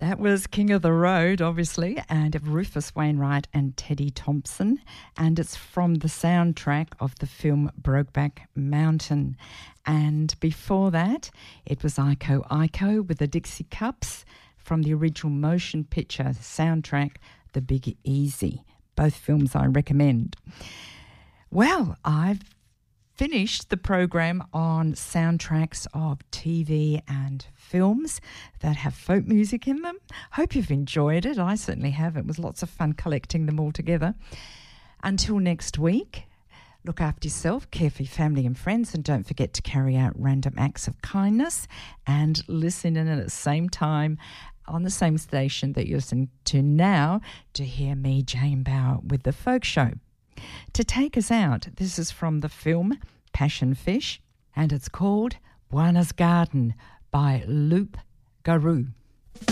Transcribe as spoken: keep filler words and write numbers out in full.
That was King of the Road, obviously, and of Rufus Wainwright and Teddy Thompson, and it's from the soundtrack of the film Brokeback Mountain. And before that, it was Iko Iko with the Dixie Cups from the original motion picture soundtrack, The Big Easy. Both films I recommend. Well, I've finished the program on soundtracks of T V and films that have folk music in them. Hope you've enjoyed it. I certainly have. It was lots of fun collecting them all together. Until next week, look after yourself, care for your family and friends, and don't forget to carry out random acts of kindness and listen in at the same time on the same station that you're listening to now to hear me, Jane Bauer, with The Folk Show. To take us out, this is from the film Passion Fish, and it's called Buona's Garden by Loop Garou.